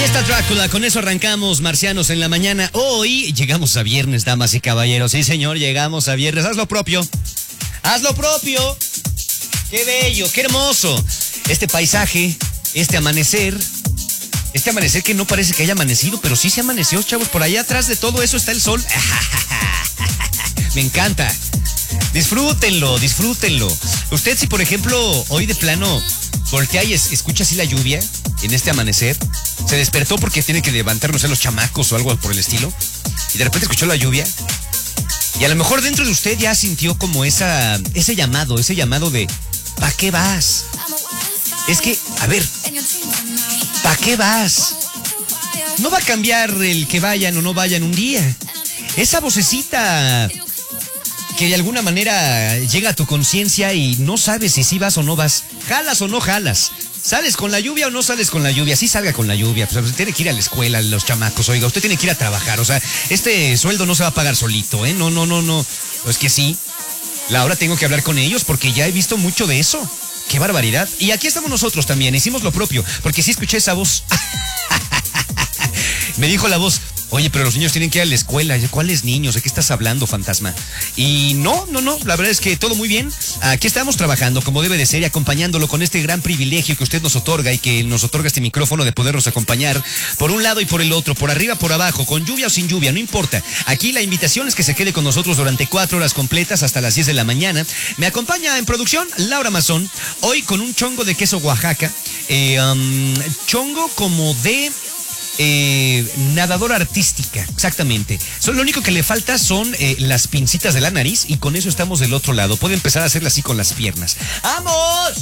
Ahí está Drácula, con eso arrancamos Marcianos en la mañana. Hoy llegamos a viernes, damas y caballeros. Sí, señor, llegamos a viernes. Haz lo propio. Haz lo propio. Qué bello, qué hermoso. Este paisaje, este amanecer que no parece que haya amanecido, pero sí se amaneció, chavos. Por allá atrás de todo eso está el sol. Me encanta. Disfrútenlo, disfrútenlo. Usted, si por ejemplo hoy de plano voltea y escucha así la lluvia en este amanecer, se despertó porque tiene que levantar, no sé, los chamacos o algo por el estilo, y de repente escuchó la lluvia, y a lo mejor dentro de usted ya sintió como ese llamado de ¿pa' qué vas? Es que, a ver, ¿pa' qué vas? No va a cambiar el que vayan o no vayan un día. Esa vocecita que de alguna manera llega a tu conciencia y no sabes si sí vas o no vas, jalas o no jalas, sales con la lluvia o no sales con la lluvia, sí salga con la lluvia, pues usted tiene que ir a la escuela, los chamacos, oiga, usted tiene que ir a trabajar, o sea, este sueldo no se va a pagar solito, no, es que sí, Laura, tengo que hablar con ellos porque ya he visto mucho de eso, qué barbaridad, y aquí estamos nosotros también, hicimos lo propio, porque sí escuché esa voz, me dijo la voz, oye, pero los niños tienen que ir a la escuela. ¿Cuáles niños? ¿De qué estás hablando, fantasma? Y no, la verdad es que todo muy bien. Aquí estamos trabajando como debe de ser y acompañándolo con este gran privilegio que usted nos otorga y que nos otorga este micrófono de podernos acompañar por un lado y por el otro, por arriba, por abajo, con lluvia o sin lluvia, no importa. Aquí la invitación es que se quede con nosotros durante 4 horas completas hasta las 10 de la mañana. Me acompaña en producción Laura Mazón, hoy con un chongo de queso Oaxaca, chongo como de nadadora artística, exactamente. Lo único que le falta son las pincitas de la nariz y con eso estamos del otro lado. Puede empezar a hacerla así con las piernas. ¡Vamos!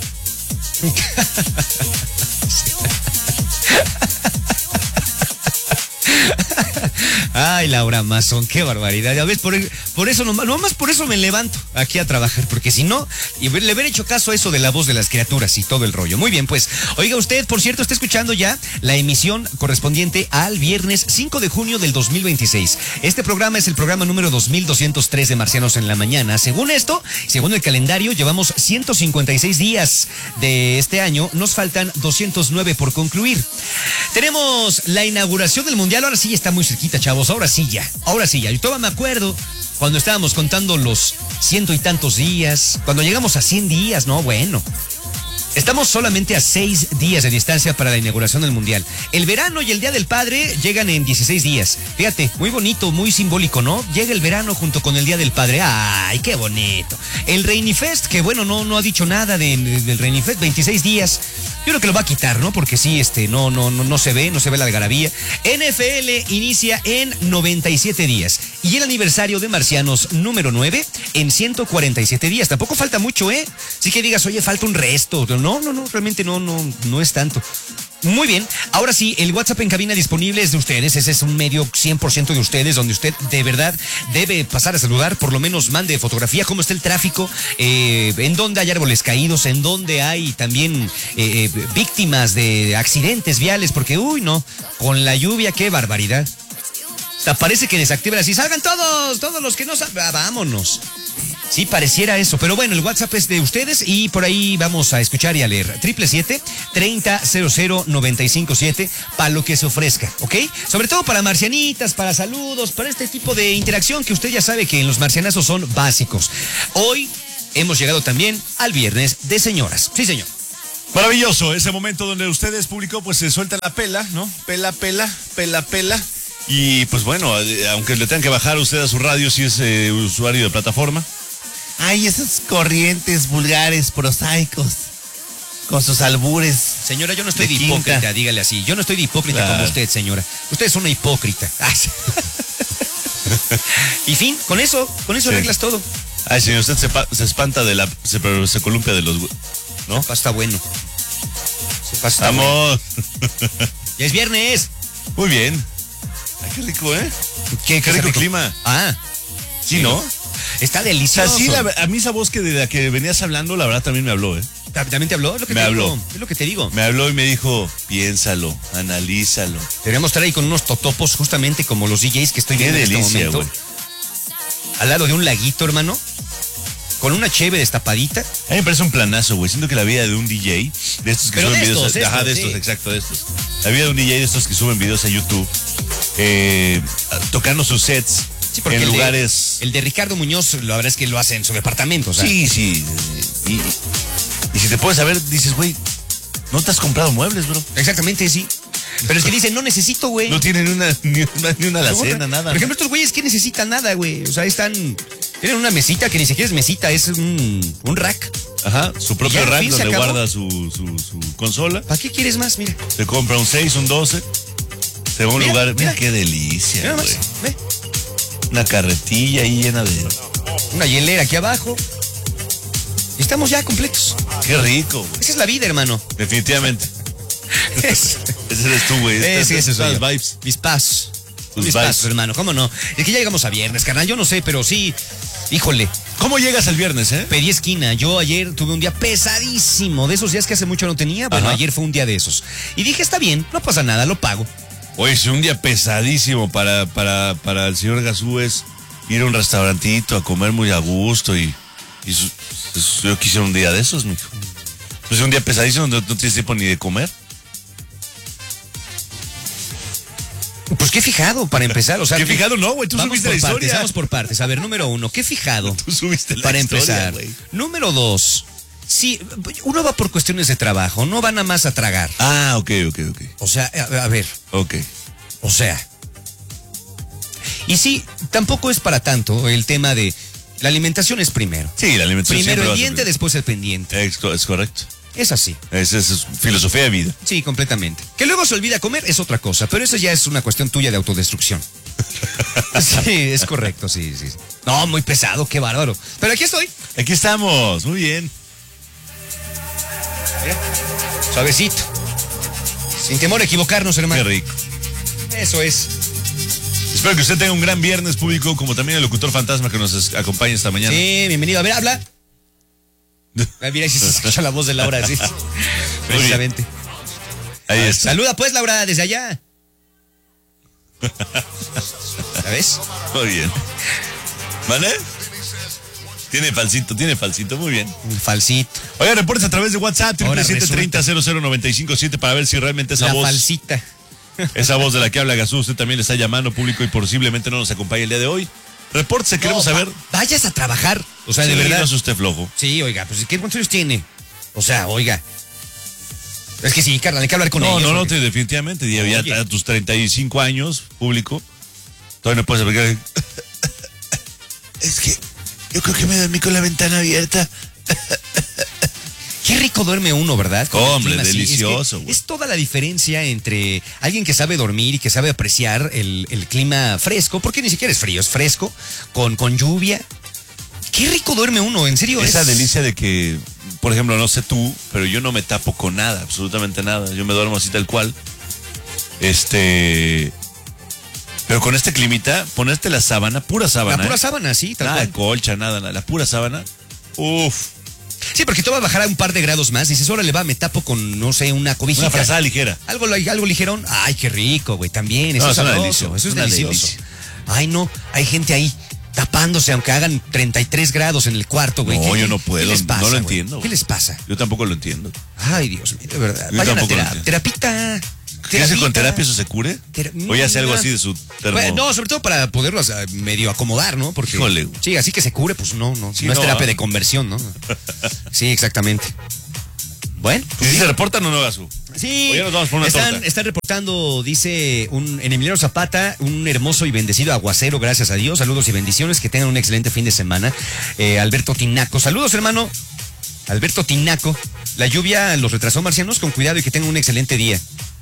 Ay, Laura Mazón, qué barbaridad. Ya ves, por eso nomás por eso me levanto aquí a trabajar, porque si no, le hubiera hecho caso a eso de la voz de las criaturas y todo el rollo. Muy bien, pues, oiga usted, por cierto, está escuchando ya la emisión correspondiente al viernes 5 de junio del 2026. Este programa es el programa número 2203 de Marcianos en la Mañana. Según esto, según el calendario, llevamos 156 días de este año. Nos faltan 209 por concluir. Tenemos la inauguración del Mundial. Ahora sí está muy cerquita, chavos. Ahora sí ya. Yo todavía me acuerdo cuando estábamos contando los 100 y tantos días. Cuando llegamos a 100 días, no, bueno. Estamos solamente a 6 días de distancia para la inauguración del Mundial. El verano y el Día del Padre llegan en 16 días. Fíjate, muy bonito, muy simbólico, ¿no? Llega el verano junto con el Día del Padre. ¡Ay, qué bonito! El Reinifest, que bueno, no ha dicho nada del Reinifest, 26 días. Yo creo que lo va a quitar, ¿no? Porque sí, no se ve la algarabía. NFL inicia en 97 días. Y el aniversario de Marcianos número 9 en 147 días. Tampoco falta mucho, ¿eh? Sí que digas, oye, falta un resto. No, realmente no es tanto. Muy bien, ahora sí, el WhatsApp en cabina disponible es de ustedes, ese es un medio 100% de ustedes, donde usted de verdad debe pasar a saludar, por lo menos mande fotografía, cómo está el tráfico, en dónde hay árboles caídos, en dónde hay también víctimas de accidentes viales, porque con la lluvia, qué barbaridad. Hasta parece que desactivan así, salgan todos los que no salgan, vámonos. Sí, pareciera eso, pero bueno, el WhatsApp es de ustedes y por ahí vamos a escuchar y a leer. 777-3000-957 para lo que se ofrezca, ¿ok? Sobre todo para marcianitas, para saludos, para este tipo de interacción que usted ya sabe que en los marcianazos son básicos. Hoy hemos llegado también al viernes de señoras. Sí, señor. Maravilloso, ese momento donde ustedes, público, pues se suelta la pela, ¿no? Pela. Y pues bueno, aunque le tengan que bajar usted a su radio si es usuario de plataforma. Ay, esos corrientes vulgares, prosaicos, con sus albures. Señora, yo no estoy de hipócrita, dígale así. Yo no estoy de hipócrita como usted, señora. Usted es una hipócrita. Y fin, con eso sí. Arreglas todo. Ay, señor, usted se espanta se columpia de los... ¿no? Está bueno. Vamos. Bueno. Ya es viernes. Muy bien. Ay, qué rico, ¿eh? Qué rico el clima. Sí, ¿no? Está delicioso. O sea, sí, a mí esa voz de la que venías hablando, la verdad también me habló, ¿eh? ¿También te habló? Es lo que te digo. Me habló y me dijo, piénsalo, analízalo. Deberíamos estar ahí con unos totopos justamente como los DJs que estoy viendo en este momento. Güey. Al lado de un laguito, hermano. Con una cheve destapadita. A mí me parece un planazo, güey. Siento que la vida de un DJ, de estos que pero son de videos... estos, de estos, exacto, de estos. Había un DJ de estos que suben videos a YouTube tocando sus sets Sí, porque en el lugares. El de Ricardo Muñoz, la verdad es que lo hace en su departamento. O sea, Sí. Y si te puedes saber, dices, güey, no te has comprado muebles, bro. exactamente, sí. Pero es que dicen, no necesito, güey. No tienen ni una alacena, nada. Por ejemplo, estos güeyes que necesitan nada, güey. O sea, tienen una mesita que ni siquiera es mesita, es un rack. Ajá, su propio Ya, rack fin, se donde acabó. guarda su consola. ¿Para qué quieres más? Mira. Se compra un 6, un 12. Se va a un Mira, lugar. mira. Mira qué delicia, Mira güey. nomás, ve. Una carretilla ahí llena de. Una hielera aquí abajo. Y estamos ya completos. Qué rico, güey. Esa es la vida, hermano. Definitivamente. Es- Ese eres tú, güey. sí, ese soy Las yo. vibes. Mis pasos. Tus Mis vibes. pasos, hermano. ¿Cómo no? Es que ya llegamos a viernes, carnal. Yo no sé, pero sí. Híjole. ¿Cómo llegas el viernes, Pedí esquina. Yo ayer tuve un día pesadísimo. De esos días que hace mucho no tenía. Bueno, Ajá. ayer fue un día de esos. Y dije, está bien, no pasa nada, lo pago. Oye, es un día pesadísimo para el señor Gazú es ir a un restaurantito a comer muy a gusto yo quisiera un día de esos, mijo. Pues es un día pesadísimo donde no tienes tiempo ni de comer. Pues qué fijado para empezar. O sea, ¿Qué fijado no, güey? Tú vamos subiste por la partes, historia. vamos por partes. A ver, número 1, qué fijado. Tú subiste la Para historia, empezar. güey. Número 2, sí, uno va por cuestiones de trabajo, no va nada más a tragar. Ah, ok. O sea, a ver, Ok. o sea. Y sí, tampoco es para tanto el tema de la alimentación es primero. Sí, la alimentación Primero siempre el va a diente, ser- después el pendiente. Es correcto. Es así. Esa es filosofía de vida. Sí, completamente. Que luego se olvida comer es otra cosa, pero eso ya es una cuestión tuya de autodestrucción. Sí, es correcto, sí. No, muy pesado, qué bárbaro. Pero aquí estoy. Aquí estamos, muy bien. Suavecito. Sin temor a equivocarnos, Qué hermano. rico. Eso es. Espero que usted tenga un gran viernes público, como también el locutor fantasma que nos acompaña esta mañana. Sí, bienvenido. A ver, habla. Ah, mira, si se escucha la voz de Laura, sí. Precisamente. Ahí está. Saluda pues, Laura, desde allá. ¿Sabes? Muy bien. ¿Vale? Tiene falsito, muy bien. Un falsito. Oiga, reportes a través de WhatsApp, Ahora 777-30-00957 para ver si realmente esa La voz, falsita. esa voz de la que habla Gazú, usted también le está llamando público y posiblemente no nos acompañe el día de hoy. Repórtese, queremos No, saber. Vayas a trabajar. O sea, Sí, de verdad. no es usted flojo. Sí, oiga, pues ¿cuántos años tiene? O sea, oiga. Es que sí, carnal, hay que hablar con ellos. No, porque- definitivamente. Ya Oye. a tus 35 años, público, todavía no puedes aplicar. Es que yo creo que me dormí con la ventana abierta. Qué rico duerme uno, ¿verdad? Con el Hombre, clima así. delicioso, Es que güey. es toda la diferencia entre alguien que sabe dormir y que sabe apreciar el clima fresco, porque ni siquiera es frío, es fresco, con lluvia. Qué rico duerme uno, en serio. Esa es- delicia de que, por ejemplo, no sé tú, pero yo no me tapo con nada, absolutamente nada. Yo me duermo así tal cual. Pero con este climita, ponerte la sábana, pura sábana. La pura ¿eh? sábana, sí, tal Nada de cual. colcha, nada, la pura sábana. Uf, Sí, porque tú vas a bajar a un par de grados más. Dices, órale, va, me tapo con, no sé, una cobijita. una frazada ligera. Algo ligerón. Ay, qué rico, güey, también. Eso No, es es una sabroso, delicia, eso es una delicioso. delicia. Ay, no, hay gente ahí tapándose, aunque hagan 33 grados en el cuarto, güey. No, ¿Qué- yo no qué puedo, les pasa, no lo güey? entiendo, ¿Qué güey. les pasa? Yo tampoco lo entiendo. Ay, Dios mío, de verdad. Yo Vayan a tampoco lo entiendo. terapita. ¿Crees que con terapia eso se cure? ¿O ya hace algo así de su termo? Bueno, no, sobre todo para poderlos medio acomodar, ¿no? Porque Híjole, güey. sí, así que se cure, pues no Sí, es no, terapia ah. de conversión, ¿no? Sí, exactamente. Bueno, ¿Y si se reportan o no, Gazú? sí, O ya nos vamos por una torta. están reportando, dice en Emiliano Zapata, un hermoso y bendecido aguacero, gracias a Dios. Saludos y bendiciones, que tengan un excelente fin de semana. Alberto Tinaco, saludos, hermano. Alberto Tinaco, la lluvia los retrasó, marcianos, con cuidado y que tengan un excelente día.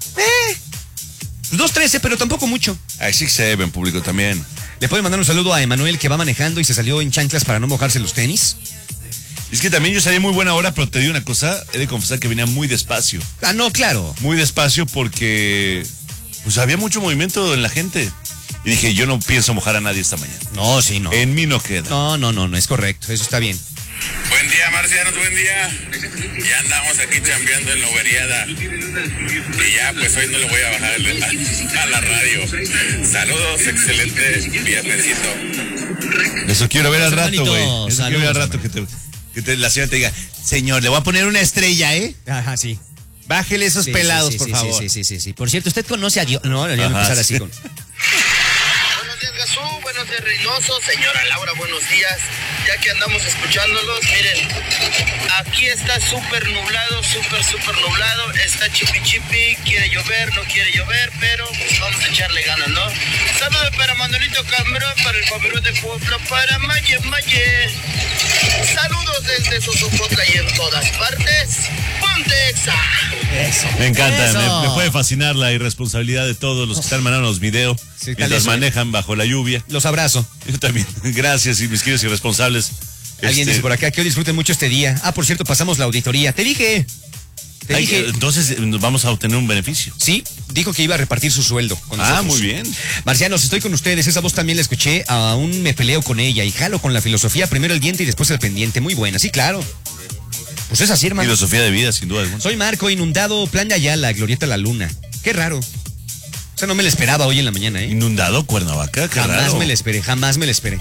2:13, pero tampoco mucho. Ay, sí se ve en público también. Le pueden mandar un saludo a Emanuel, que va manejando y se salió en chanclas para no mojarse los tenis. Es que también yo salí muy buena hora, pero te digo una cosa, he de confesar que venía muy despacio. Ah, no, claro. Muy despacio porque pues había mucho movimiento en la gente. Y dije, yo no pienso mojar a nadie esta mañana. No, sí, no. En mí no queda. No, es correcto, eso está bien. Buen día, marcianos, buen día. Ya andamos aquí chambeando en la uberiada. Y ya, pues hoy no le voy a bajar a la radio. Saludos, excelente viernesito. Eso quiero ver al rato, Hermanito, güey. Eso quiero ver al saludos, rato que la señora te diga, señor, le voy a poner una estrella, ¿eh? Ajá, sí. Bájele esos Sí, pelados, sí, por sí, favor. Sí. Por cierto, ¿usted conoce a Dios? No, ya voy a empezar Ajá, así sí. con... Buenos días, Gazú, buenos días, Reynoso, señora Laura, buenos días. Ya que andamos escuchándolos, miren, aquí está súper nublado, súper nublado, está chipi chipi, quiere llover, no quiere llover, pero pues vamos a echarle ganas, ¿no? Saludos para Manuelito Cambrón, para el Faberú de Puebla, para Maye. Saludos desde Sosocotla y en todas partes. ¡Ponte Exa! Me encanta, Eso. me puede fascinar la irresponsabilidad de todos los que están mandando los videos Sí, tal mientras eso. manejan bajo la lluvia. Los abrazo. Yo también. Gracias, y mis queridos irresponsables. Alguien dice por acá que hoy disfruten mucho este día. Ah, por cierto, pasamos la auditoría. Te dije. Entonces vamos a obtener un beneficio. Sí, dijo que iba a repartir su sueldo con nosotros. Muy bien. Marcianos, estoy con ustedes. Esa voz también la escuché. Aún me peleo con ella y jalo con la filosofía. Primero el diente y después el pendiente. Muy buena, sí, claro. Pues es así, hermano. Filosofía de vida, sin duda alguna. Soy Marco, inundado, Plan de Ayala, Glorieta La Luna. Qué raro. O sea, no me la esperaba hoy en la mañana, ¿eh? Inundado Cuernavaca, qué Jamás raro. me la esperé, jamás me la esperé.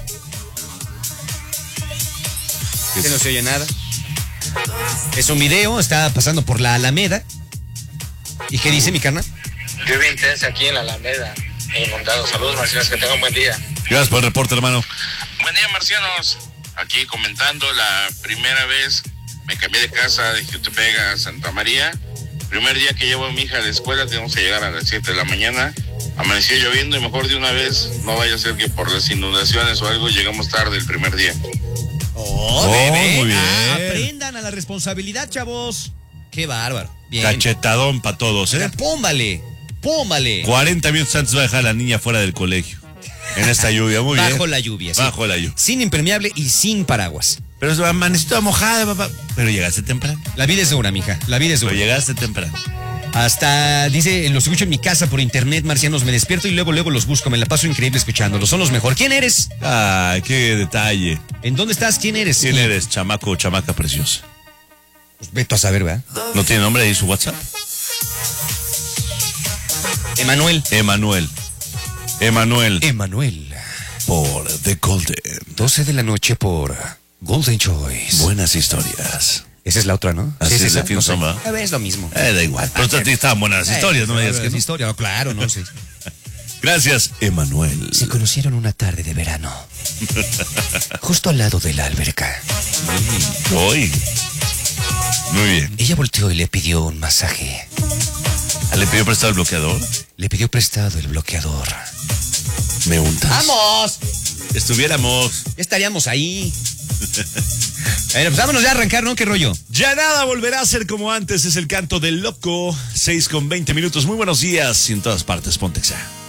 Que no se oye nada. Es un video, está pasando por la Alameda. ¿Y qué dice mi carnal? Lluvia intensa aquí en la Alameda, inundado. Saludos, marcianos, que tengan un buen día. Gracias por el reporte, hermano. Buen día, marcianos. Aquí comentando la primera vez me cambié de casa de Jutepec a Santa María. Primer día que llevo a mi hija a la escuela, tenemos que llegar a las 7 de la mañana. Amaneció lloviendo y mejor de una vez, no vaya a ser que por las inundaciones o algo llegamos tarde el primer día. Muy bien. Aprendan a la responsabilidad, chavos. Qué bárbaro. Bien. Cachetadón para todos, ¿eh? Pómbale. 40 minutos antes va a dejar a la niña fuera del colegio. En esta lluvia, muy bien. Bajo la lluvia, sí. Bajo la lluvia. Sin impermeable y sin paraguas. Pero es amanecito mojada, papá. Pero llegaste temprano. La vida es dura, mija. La vida es Pero dura. llegaste temprano. Hasta, dice, los escucho en mi casa por internet, marcianos. Me despierto y luego los busco. Me la paso increíble escuchándolos. Son los mejor. ¿Quién eres? Ay, qué detalle. ¿En dónde estás? ¿Quién eres? ¿Quién Y, eres, chamaco o chamaca preciosa? pues, veto a saber, ¿verdad? ¿No tiene nombre ahí su WhatsApp? Emanuel. Emanuel. Emanuel. Por The Golden. 12 de la noche por Golden Choice. Buenas historias. Esa es la otra, ¿no? Así Sí, es esa, de Fin no sé. Summer. A ver, es lo mismo. Da igual. Pero a ti estaban buenas las historias, no me digas que no. historia, claro, no sé. Gracias, Emanuel. Se conocieron una tarde de verano. Justo al lado de la alberca. Hoy. Muy bien. Ella volteó y le pidió un masaje. ¿Le pidió prestado el bloqueador? Le pidió prestado el bloqueador. ¿Me untas? ¡Vamos! Estuviéramos. Ya estaríamos ahí. Bueno, pues vámonos ya a arrancar, ¿no? ¿Qué rollo? Ya nada volverá a ser como antes. Es el canto del loco. 6:20. Muy buenos días y en todas partes. Ponte Exa.